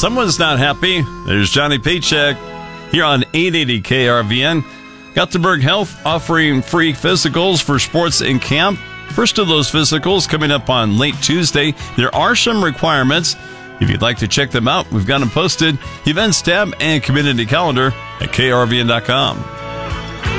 someone's not happy. There's Johnny Paycheck here on 880 KRVN. Gothenburg Health offering free physicals for sports and camp. First of those physicals coming up on late Tuesday. There are some requirements. If you'd like to check them out, we've got them posted. Events tab and community calendar at krvn.com.